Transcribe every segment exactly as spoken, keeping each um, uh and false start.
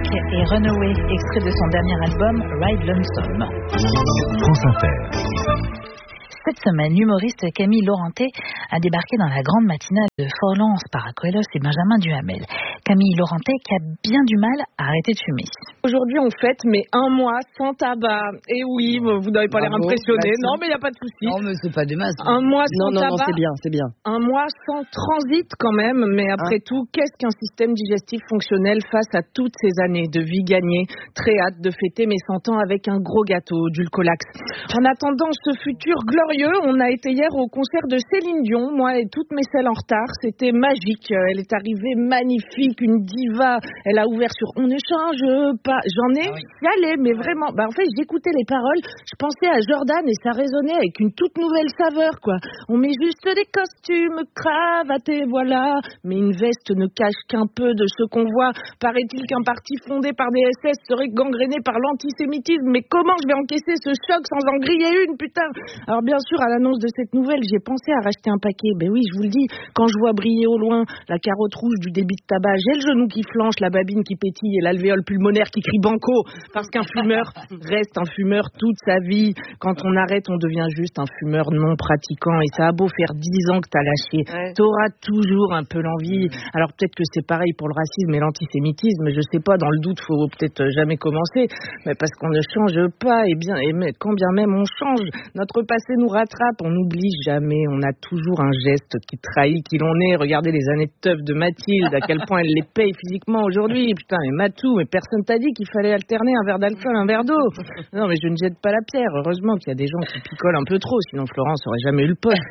et Runaway, extrait de son dernier album Ride Lonesome. France Inter. Cette semaine, l'humoriste Camille Laurentet a débarqué dans la grande matinale de Florence Paracuelos et Benjamin Duhamel. Camille Laurentet qui a bien du mal à arrêter de fumer. Aujourd'hui, on fête, mais un mois sans tabac. Et oui, vous n'avez pas l'air impressionné. Non, mais il n'y a pas de souci. Non, mais c'est pas des masses. Un mois sans non, non, tabac. Non, c'est bien, c'est bien. Un mois sans transit quand même. Mais après hein? tout, qu'est-ce qu'un système digestif fonctionnel face à toutes ces années de vie gagnée? Très hâte de fêter mes cent ans avec un gros gâteau d'Ulcolax. En attendant ce futur glorieux, on a été hier au concert de Céline Dion. Moi et toutes mes selles en retard. C'était magique. Elle est arrivée magnifique, une diva. Elle a ouvert sur On ne change pas. J'en ai ah oui. chialé, mais vraiment. Bah, en fait, j'écoutais les paroles, je pensais à Jordan et ça résonnait avec une toute nouvelle saveur, quoi. On met juste des costumes, cravates et voilà. Mais une veste ne cache qu'un peu de ce qu'on voit. Paraît-il qu'un parti fondé par des S S serait gangréné par l'antisémitisme. Mais comment je vais encaisser ce choc sans en griller une, putain? Alors, bien sûr, à l'annonce de cette nouvelle, j'ai pensé à racheter un paquet. Ben oui, je vous le dis, quand je vois briller au loin la carotte rouge du débit de tabac, j'ai le genou qui flanche, la babine qui pétille et l'alvéole pulmonaire qui crie banco. Parce qu'un fumeur reste un fumeur toute sa vie. Quand on arrête, on devient juste un fumeur non pratiquant. Et ça a beau faire dix ans que t'as lâché, ouais. T'auras toujours un peu l'envie. Alors peut-être que c'est pareil pour le racisme et l'antisémitisme. Je sais pas, dans le doute, faut peut-être jamais commencer. Mais parce qu'on ne change pas. Et bien, et quand bien même on change, notre passé nous rattrape. On n'oublie jamais. On a toujours un geste qui trahit qui l'on est. Regardez les années de teuf de Mathilde, à quel point elle les paye physiquement aujourd'hui. Putain, mais Matou, mais personne t'a dit qu'il fallait alterner un verre d'alcool, un verre d'eau. Non, mais je ne jette pas la pierre. Heureusement qu'il y a des gens qui picolent un peu trop, sinon Florence aurait jamais eu le poste.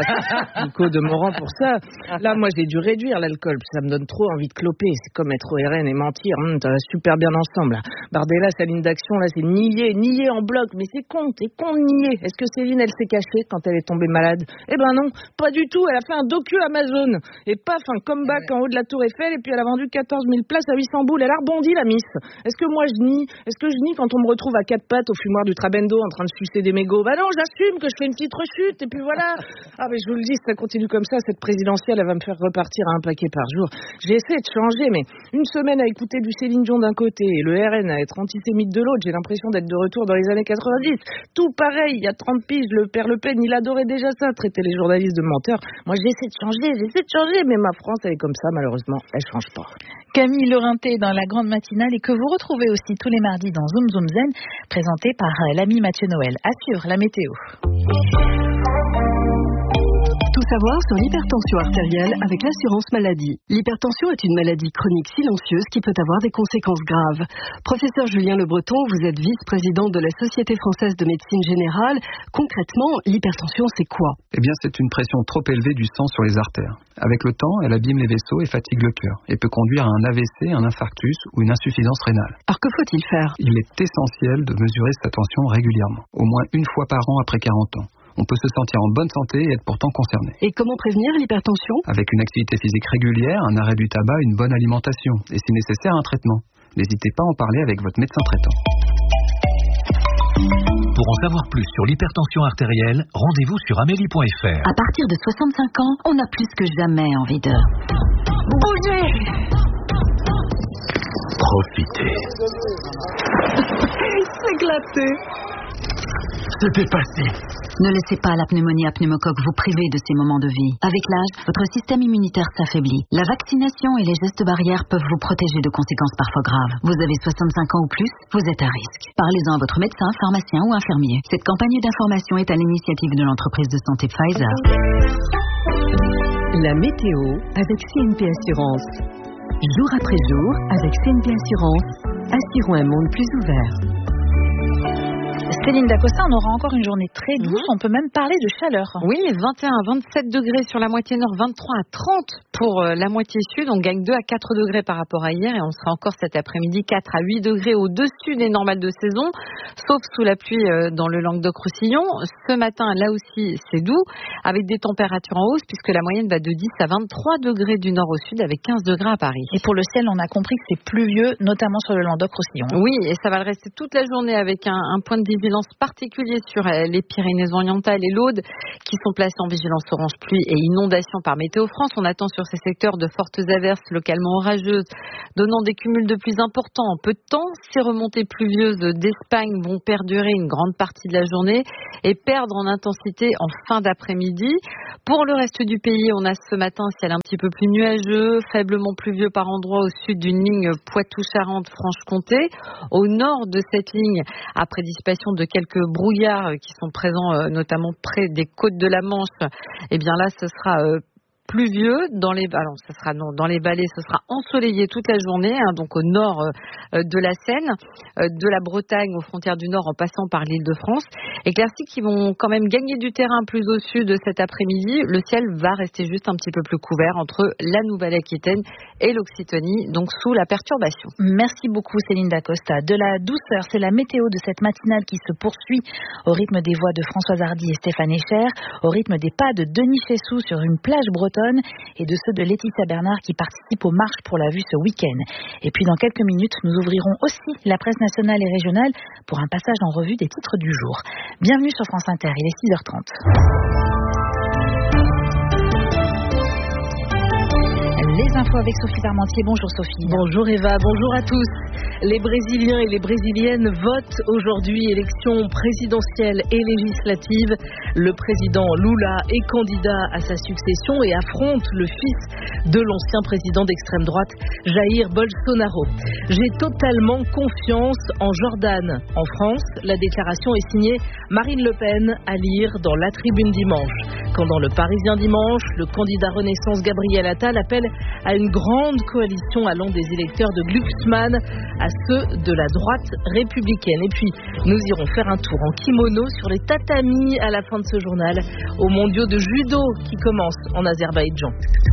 Nico de Morand pour ça. Là, moi, j'ai dû réduire l'alcool, ça me donne trop envie de cloper. C'est comme être au R N et mentir. Hum, ça va super bien ensemble. Là. Bardella, sa ligne d'action, là, c'est nier, nier en bloc. Mais c'est con, c'est con de nier. Est-ce que Céline, elle s'est cachée quand elle est tombée malade? Eh ben non, pas du tout. Elle a fait un docu Amazon. Et paf, un comeback en haut de la Tour Eiffel, et puis elle a vendu quatorze mille places à huit cents boules. Elle a rebondi, la miss. Est-ce que moi, je nie? Est-ce que je nie quand on me retrouve à quatre pattes au fumoir du Trabendo en train de sucer des mégots? Bah non, j'assume que je fais une petite rechute et puis voilà. Ah mais je vous le dis, si ça continue comme ça, cette présidentielle, elle va me faire repartir à un paquet par jour. J'ai essayé de changer, mais une semaine à écouter du Céline Dion d'un côté et le R N à être antisémite de l'autre, j'ai l'impression d'être de retour dans les années quatre-vingt-dix. Tout pareil, il y a trente piges, le père Le Pen, il adorait déjà ça, traiter les journalistes de menteurs. Moi, j'essaie de changer, j'essaie de changer, mais ma France, elle est comme ça, malheureusement, elle change pas. Camille Laurentet dans la grande matinale et que vous retrouvez aussi tous les mardis dans Zoom Zoom Zen, présenté par l'ami Mathieu Noël. À suivre, la météo. Tout savoir sur l'hypertension artérielle avec l'assurance maladie. L'hypertension est une maladie chronique silencieuse qui peut avoir des conséquences graves. Professeur Julien Le Breton, vous êtes vice-président de la Société française de médecine générale. Concrètement, l'hypertension, c'est quoi? Eh bien, c'est une pression trop élevée du sang sur les artères. Avec le temps, elle abîme les vaisseaux et fatigue le cœur et peut conduire à un A V C, un infarctus ou une insuffisance rénale. Alors que faut-il faire? Il est essentiel de mesurer sa tension régulièrement, au moins une fois par an après quarante ans. On peut se sentir en bonne santé et être pourtant concerné. Et comment prévenir l'hypertension? Avec une activité physique régulière, un arrêt du tabac, une bonne alimentation et si nécessaire un traitement. N'hésitez pas à en parler avec votre médecin traitant. Pour en savoir plus sur l'hypertension artérielle, rendez-vous sur amélie point f r. À partir de soixante-cinq ans, on a plus que jamais envie de bouger. Profitez. S'éclater. C'était passé. Ne laissez pas la pneumonie à pneumocoque vous priver de ces moments de vie. Avec l'âge, votre système immunitaire s'affaiblit. La vaccination et les gestes barrières peuvent vous protéger de conséquences parfois graves. Vous avez soixante-cinq ans ou plus, vous êtes à risque. Parlez-en à votre médecin, pharmacien ou infirmier. Cette campagne d'information est à l'initiative de l'entreprise de santé Pfizer. La météo avec C N P Assurance. Jour après jour, avec C N P Assurance, assurons un monde plus ouvert. Céline Dacosta, on aura encore une journée très douce, mmh. On peut même parler de chaleur. Oui, vingt et un à vingt-sept degrés sur la moitié nord, vingt-trois à trente pour la moitié sud. On gagne deux à quatre degrés par rapport à hier et on sera encore cet après-midi quatre à huit degrés au-dessus des normales de saison, sauf sous la pluie dans le Languedoc-Roussillon. Ce matin, là aussi, c'est doux, avec des températures en hausse puisque la moyenne va de dix à vingt-trois degrés du nord au sud avec quinze degrés à Paris. Et pour le ciel, on a compris que c'est pluvieux, notamment sur le Languedoc-Roussillon. Oui, et ça va le rester toute la journée avec un, un point de vigilance vigilance particulier sur les Pyrénées-Orientales et l'Aude, qui sont placés en vigilance orange pluie et inondation par Météo France. On attend sur ces secteurs de fortes averses localement orageuses, donnant des cumuls de pluie importants en peu de temps. Ces remontées pluvieuses d'Espagne vont perdurer une grande partie de la journée et perdre en intensité en fin d'après-midi. Pour le reste du pays, on a ce matin un ciel un petit peu plus nuageux, faiblement pluvieux par endroits au sud d'une ligne Poitou-Charentes-Franche-Comté. Au nord de cette ligne, après dissipation de quelques brouillards qui sont présents notamment près des côtes de la Manche, eh bien là, ce sera euh, pluvieux dans les alors, ce sera non, dans les vallées, ce sera ensoleillé toute la journée, hein, donc au nord euh, de la Seine, euh, de la Bretagne aux frontières du nord en passant par l'Île-de-France. Éclaircies qui vont quand même gagner du terrain plus au sud cet après-midi. Le ciel va rester juste un petit peu plus couvert entre la Nouvelle-Aquitaine et l'Occitanie, donc sous la perturbation. Merci beaucoup Céline Dacosta. De la douceur, c'est la météo de cette matinale qui se poursuit au rythme des voix de Françoise Hardy et Stéphane Echer, au rythme des pas de Denis Chessou sur une plage bretonne et de ceux de Laetitia Bernard qui participent aux marches pour la vue ce week-end. Et puis dans quelques minutes, nous ouvrirons aussi la presse nationale et régionale pour un passage en revue des titres du jour. Bienvenue sur France Inter, il est six heures trente. Les infos avec Sophie Parmentier. Bonjour Sophie. Bonjour Eva, bonjour à tous. Les Brésiliens et les Brésiliennes votent aujourd'hui élections présidentielles et législatives. Le président Lula est candidat à sa succession et affronte le fils de l'ancien président d'extrême droite, Jair Bolsonaro. J'ai totalement confiance en Jordan. En France, la déclaration est signée Marine Le Pen, à lire dans La Tribune dimanche. Quand dans Le Parisien dimanche, le candidat Renaissance Gabriel Attal appelle à une grande coalition allant des électeurs de Glucksmann à ceux de la droite républicaine. Et puis, nous irons faire un tour en kimono sur les tatamis à la fin de ce journal aux mondiaux de judo qui commencent en Azerbaïdjan.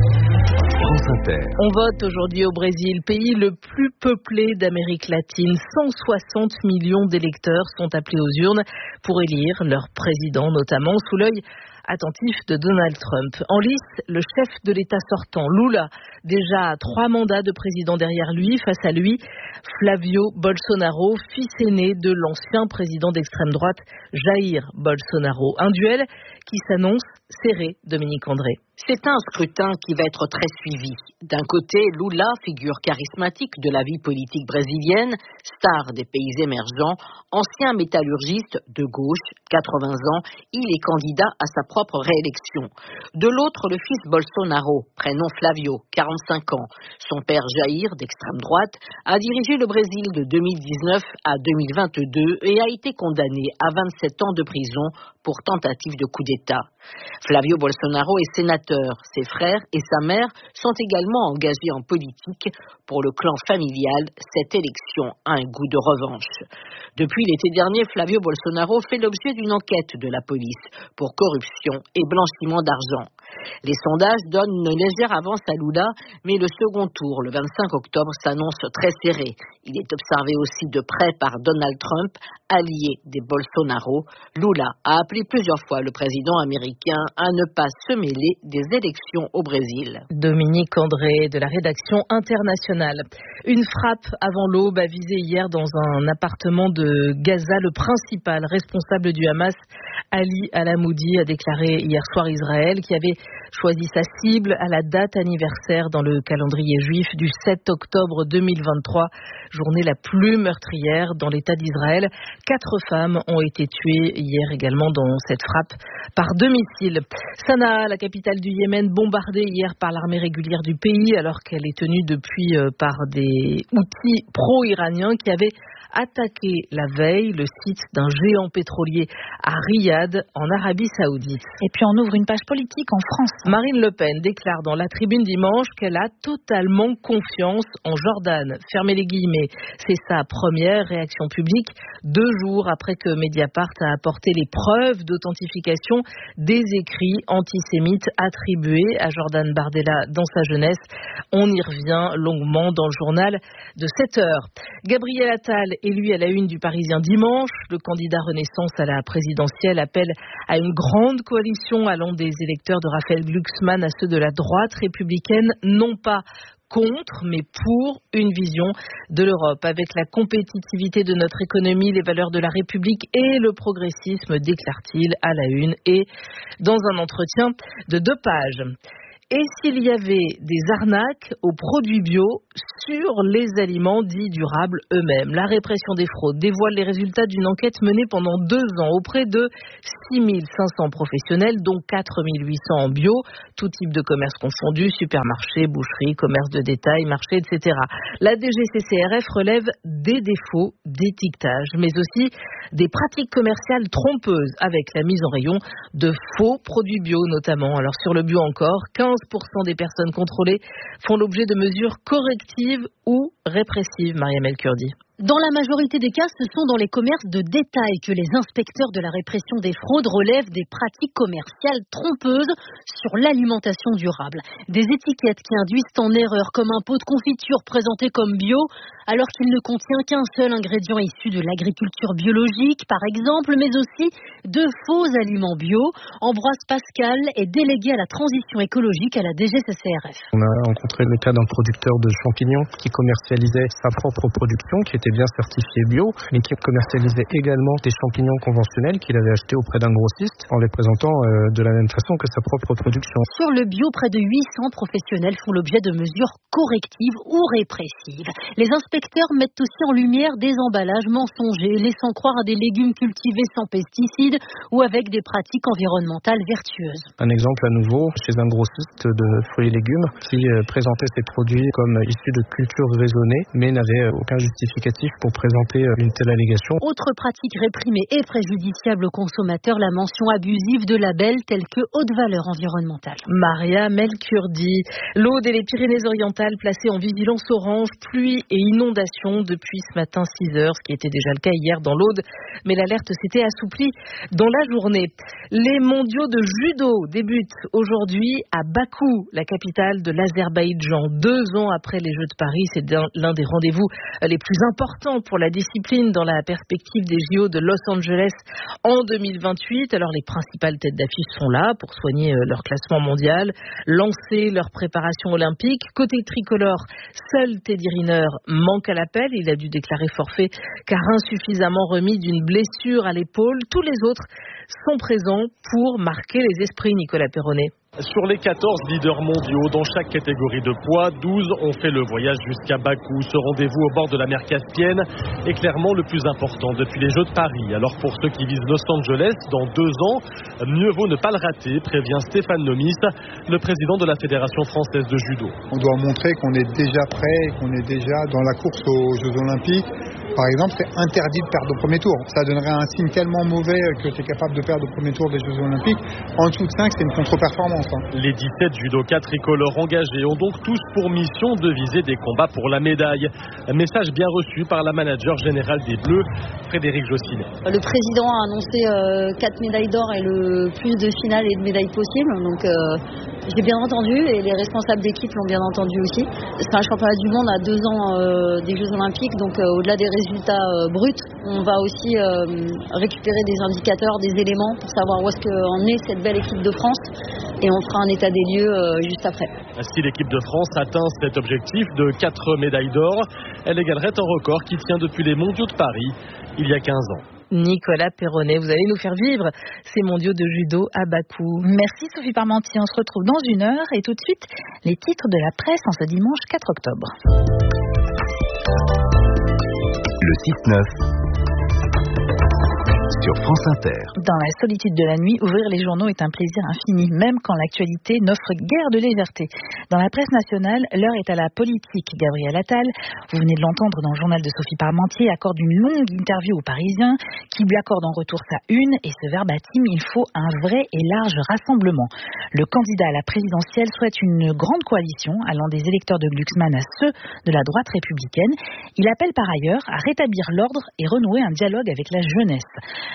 On vote aujourd'hui au Brésil, pays le plus peuplé d'Amérique latine. cent soixante millions d'électeurs sont appelés aux urnes pour élire leur président, notamment sous l'œil attentif de Donald Trump. En lice, le chef de l'État sortant, Lula, déjà trois mandats de président derrière lui. Face à lui, Flavio Bolsonaro, fils aîné de l'ancien président d'extrême droite, Jair Bolsonaro. Un duel qui s'annonce serré, Dominique André. C'est un scrutin qui va être très suivi. D'un côté, Lula, figure charismatique de la vie politique brésilienne, star des pays émergents, ancien métallurgiste de gauche, quatre-vingts ans, il est candidat à sa propre réélection. De l'autre, le fils Bolsonaro, prénom Flavio, quarante-cinq ans. Son père Jair, d'extrême droite, a dirigé le Brésil de deux mille dix-neuf à deux mille vingt-deux et a été condamné à vingt-sept ans de prison pour tentative de coup d'État. Flavio Bolsonaro est sénateur. Ses frères et sa mère sont également engagés en politique. Pour le clan familial, cette élection a un goût de revanche. Depuis l'été dernier, Flavio Bolsonaro fait l'objet d'une enquête de la police pour corruption et blanchiment d'argent. Les sondages donnent une légère avance à Lula, mais le second tour, le vingt-cinq octobre, s'annonce très serré. Il est observé aussi de près par Donald Trump, allié des Bolsonaro. Lula a appelé plusieurs fois le président américain à ne pas se mêler des élections au Brésil. Dominique André de la rédaction internationale. Une frappe avant l'aube a visé hier dans un appartement de Gaza. Le principal responsable du Hamas, Ali Alamoudi, a déclaré hier soir Israël qui avait choisi sa cible à la date anniversaire dans le calendrier juif du sept octobre deux mille vingt-trois, journée la plus meurtrière dans l'État d'Israël. Quatre femmes ont été tuées hier également dans cette frappe par deux missiles. Sanaa, la capitale du Yémen, bombardée hier par l'armée régulière du pays alors qu'elle est tenue depuis euh, par des Houthis pro-iraniens qui avaient attaqué la veille le site d'un géant pétrolier à Riyad, en Arabie Saoudite. Et puis on ouvre une page politique en France. Marine Le Pen déclare dans La Tribune dimanche qu'elle a totalement confiance en Jordan. Fermez les guillemets. C'est sa première réaction publique, deux jours après que Mediapart a apporté les preuves d'authentification des écrits antisémites attribués à Jordan Bardella dans sa jeunesse. On y revient longuement dans le journal de sept heures. Gabriel Attal est lui à la une du Parisien dimanche. Le candidat Renaissance à la présidentielle appelle à une grande coalition allant des électeurs de Raphaël Glucksmann à ceux de la droite républicaine, non pas contre, mais pour une vision de l'Europe. Avec la compétitivité de notre économie, les valeurs de la République et le progressisme, déclare-t-il à la une et dans un entretien de deux pages. Et s'il y avait des arnaques aux produits bio sur les aliments dits durables eux-mêmes? La répression des fraudes dévoile les résultats d'une enquête menée pendant deux ans auprès de six mille cinq cents professionnels, dont quatre mille huit cents en bio, tout type de commerce confondu, supermarché, boucherie, commerce de détail, marché, et cetera. La D G C C R F relève des défauts d'étiquetage, mais aussi des pratiques commerciales trompeuses avec la mise en rayon de faux produits bio notamment. Alors sur le bio encore, quinze pour cent des personnes contrôlées font l'objet de mesures correctives ou répressives, Mariam El Kurdi. Dans la majorité des cas, ce sont dans les commerces de détail que les inspecteurs de la répression des fraudes relèvent des pratiques commerciales trompeuses sur l'alimentation durable. Des étiquettes qui induisent en erreur, comme un pot de confiture présenté comme bio, alors qu'il ne contient qu'un seul ingrédient issu de l'agriculture biologique, par exemple, mais aussi de faux aliments bio. Ambroise Pascal est délégué à la transition écologique à la D G C C R F. On a rencontré le cas d'un producteur de champignons qui commercialisait sa propre production, qui était bien certifié bio, mais qui commercialisait également des champignons conventionnels qu'il avait achetés auprès d'un grossiste en les présentant euh, de la même façon que sa propre production. Sur le bio, près de huit cents professionnels font l'objet de mesures correctives ou répressives. Les inspecteurs mettent aussi en lumière des emballages mensongers, laissant croire à des légumes cultivés sans pesticides ou avec des pratiques environnementales vertueuses. Un exemple à nouveau, chez un grossiste de fruits et légumes qui euh, présentait ses produits comme issus de cultures raisonnées, mais n'avait aucun justificatif pour présenter une telle allégation. Autre pratique réprimée et préjudiciable aux consommateurs, la mention abusive de labels tels que haute valeur environnementale. Mariam El Kurdi. L'Aude et les Pyrénées-Orientales placées en vigilance orange, pluie et inondation depuis ce matin six heures, ce qui était déjà le cas hier dans l'Aude, mais l'alerte s'était assouplie dans la journée. Les mondiaux de judo débutent aujourd'hui à Bakou, la capitale de l'Azerbaïdjan. Deux ans après les Jeux de Paris, c'est l'un des rendez-vous les plus importants pour la discipline dans la perspective des J O de Los Angeles en deux mille vingt-huit. Alors les principales têtes d'affiche sont là pour soigner leur classement mondial, lancer leur préparation olympique. Côté tricolore, seul Teddy Riner manque à l'appel. Il a dû déclarer forfait car insuffisamment remis d'une blessure à l'épaule. Tous les autres sont présents pour marquer les esprits, Nicolas Perronnet. Sur les quatorze leaders mondiaux dans chaque catégorie de poids, douze ont fait le voyage jusqu'à Bakou. Ce rendez-vous au bord de la mer Caspienne est clairement le plus important depuis les Jeux de Paris. Alors pour ceux qui visent Los Angeles dans deux ans, mieux vaut ne pas le rater, prévient Stéphane Nomis, le président de la Fédération française de judo. On doit montrer qu'on est déjà prêt, qu'on est déjà dans la course aux Jeux Olympiques. Par exemple, c'est interdit de perdre au premier tour. Ça donnerait un signe tellement mauvais que tu es capable de perdre au premier tour des Jeux Olympiques. En dessous de cinq, c'est une contre-performance. Hein. Les dix-sept judokas tricolores engagés ont donc tous pour mission de viser des combats pour la médaille. Un message bien reçu par la manager générale des Bleus, Frédéric Jossinet. Le président a annoncé euh, quatre médailles d'or et le plus de finales et de médailles possibles. Donc euh, j'ai bien entendu et les responsables d'équipe l'ont bien entendu aussi. C'est un championnat du monde à deux ans euh, des Jeux Olympiques. Donc euh, au-delà des résultats euh, bruts, on va aussi euh, récupérer des indicateurs, des éléments pour savoir où est-ce qu'en est cette belle équipe de France. Et on fera un état des lieux euh, juste après. Si l'équipe de France atteint cet objectif de quatre médailles d'or, elle égalerait un record qui tient depuis les mondiaux de Paris il y a quinze ans. Nicolas Perronnet, vous allez nous faire vivre ces mondiaux de judo à Bakou. Merci Sophie Parmentier, on se retrouve dans une heure et tout de suite les titres de la presse en ce dimanche quatre octobre. Le six neuf sur France Inter. Dans la solitude de la nuit, ouvrir les journaux est un plaisir infini, même quand l'actualité n'offre guère de légèreté. Dans la presse nationale, l'heure est à la politique. Gabriel Attal, vous venez de l'entendre dans le journal de Sophie Parmentier, accorde une longue interview aux Parisiens, qui lui accorde en retour sa une et ce verbatim, il faut un vrai et large rassemblement. Le candidat à la présidentielle souhaite une grande coalition allant des électeurs de Glucksmann à ceux de la droite républicaine. Il appelle par ailleurs à rétablir l'ordre et renouer un dialogue avec la jeunesse.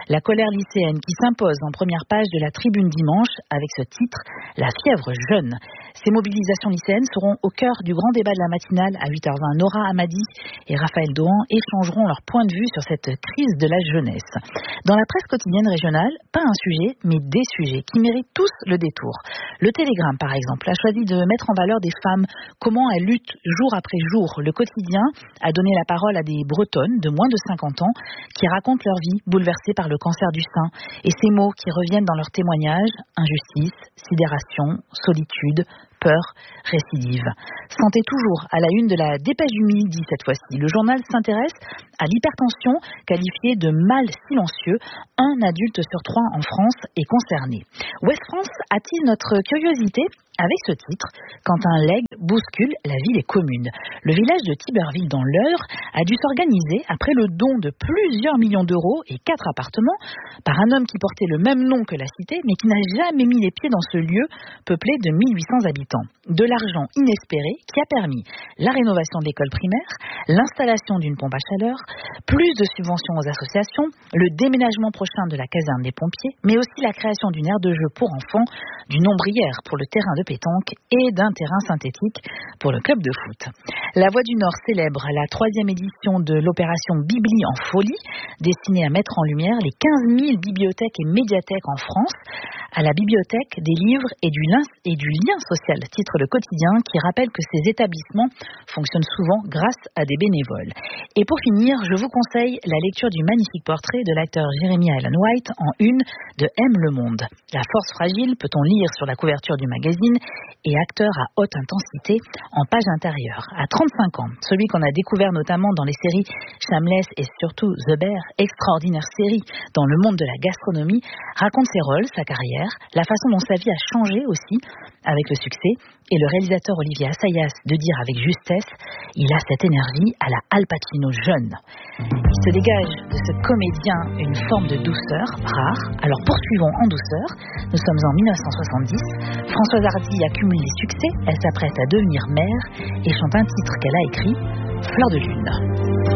La colère lycéenne qui s'impose en première page de la Tribune dimanche avec ce titre « La fièvre jeune ». Ces mobilisations lycéennes seront au cœur du grand débat de la matinale à huit heures vingt. Nora Hamadi et Raphaël Dohan échangeront leur point de vue sur cette crise de la jeunesse. Dans la presse quotidienne régionale, pas un sujet, mais des sujets qui méritent tous le détour. Le Télégramme, par exemple, a choisi de mettre en valeur des femmes, comment elles luttent jour après jour. Le quotidien a donné la parole à des Bretonnes de moins de cinquante ans qui racontent leur vie bouleversée par le cancer du sein. Et ces mots qui reviennent dans leurs témoignages, injustice, sidération, solitude, peur, récidive. Santé toujours à la une de la Dépêche du Midi cette fois-ci. Le journal s'intéresse à l'hypertension qualifiée de mal silencieux. Un adulte sur trois en France est concerné. Ouest France attise notre curiosité avec ce titre, quand un legs bouscule la vie des communes. Le village de Tiberville dans l'Eure a dû s'organiser après le don de plusieurs millions d'euros et quatre appartements par un homme qui portait le même nom que la cité, mais qui n'a jamais mis les pieds dans ce lieu peuplé de mille huit cents habitants. De l'argent inespéré qui a permis la rénovation de l'école primaire, l'installation d'une pompe à chaleur, plus de subventions aux associations, le déménagement prochain de la caserne des pompiers, mais aussi la création d'une aire de jeu pour enfants, d'une ombrière pour le terrain de pétanque et d'un terrain synthétique pour le club de foot. La Voix du Nord célèbre la troisième édition de l'opération Bibli en folie, destinée à mettre en lumière les quinze mille bibliothèques et médiathèques en France, à la bibliothèque des livres et du, lin- et du lien social, titre le quotidien qui rappelle que ces établissements fonctionnent souvent grâce à des bénévoles. Et pour finir, je vous conseille la lecture du magnifique portrait de l'acteur Jeremy Allen White en une de M Le Monde. La force fragile, peut-on lire sur la couverture du magazine, et acteur à haute intensité en page intérieure. À trente-cinq ans, celui qu'on a découvert notamment dans les séries Shameless et surtout The Bear, extraordinaire série dans le monde de la gastronomie, raconte ses rôles, sa carrière, la façon dont sa vie a changé aussi avec le succès, et le réalisateur Olivier Assayas de dire avec justesse, il a cette énergie à la Al Pacino jeune. Il se dégage de ce comédien une forme de douceur rare, alors poursuivons en douceur. Nous sommes en mille neuf cent soixante-dix, Françoise Hardy accumule les succès, elle s'apprête à devenir mère et chante un titre qu'elle a écrit, Fleur de lune.